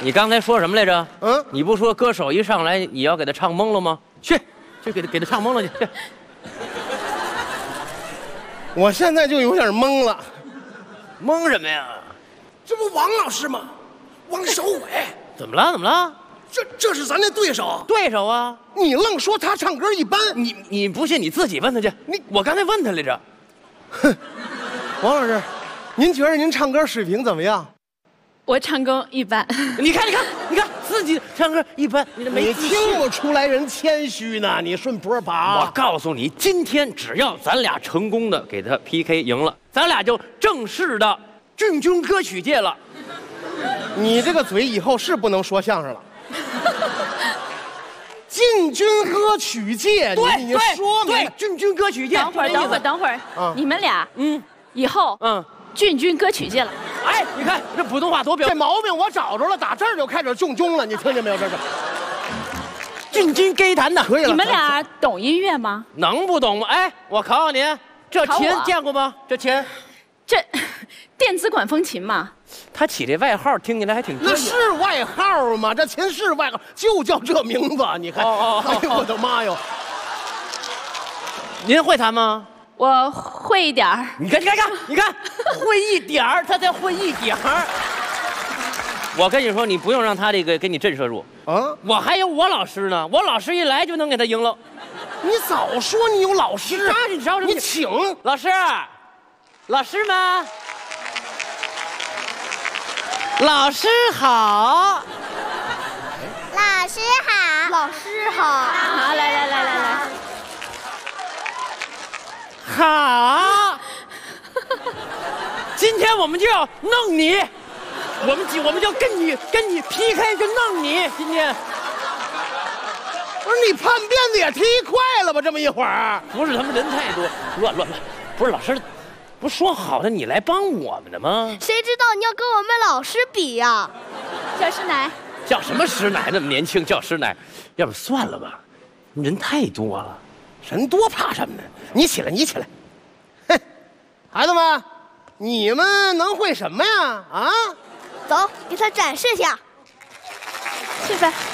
你刚才说什么来着？ 嗯， 你不说歌手一上来你要给他唱懵了吗？去给他唱懵了去。 我现在就有点懵了。 懵什么呀？ 这不王老师吗？王守伟。 怎么了？怎么了？ 这是咱的对手。 对手啊！ 你愣说他唱歌一般。 你不信你自己问他去。我刚才问他来着。 哼，王老师，您觉得您唱歌水平怎么样？ 我唱歌一般。 你看，自己唱歌一般，你这没你听不出来人谦虚呢？你顺坡爬。 我告诉你，今天只要咱俩成功的给他 PK 赢了，咱俩就正式的进军歌曲界了。 你这个嘴以后是不能说相声了。进军歌曲界，你说对，进军歌曲界。 等会儿，你们俩以后进军歌曲界了。 哎，你看这普通话多标准。 这毛病我找着了，打这儿就开始进军了，你听见没有？这是进军歌坛的，可以了。 你们俩懂音乐吗？ 能不懂吗？哎，我考考你，这琴见过吗？这琴， 这电子管风琴嘛。 他起这外号听起来还挺那是外号吗？这琴是外号，就叫这名字。你看，哎呦我的妈哟！ 您会弹吗？ 我会一点儿。 你看，会一点儿，他才会一点儿。我跟你说，你不用让他这个给你震慑住啊！我还有我老师呢，我老师一来就能给他赢了。 你早说你有老师， 你知道什么？ 你请老师，老师们。老师好， 老师好， 老师好，好，来， 好，今天我们就要弄你，我们就跟你 PK， 就弄你。今天， 不是你叛变的也忒快了吧？这么一会儿， 不是他们人太多，乱，不是老师。不说好的你来帮我们的吗？ 谁知道你要跟我们老师比呀？ 叫师奶， 叫什么师奶？那么年轻叫师奶，要不算了吧？人太多了， 人多怕什么呢？你起来，哼，孩子们，你们能会什么呀？啊， 走，给他展示一下。 去呗。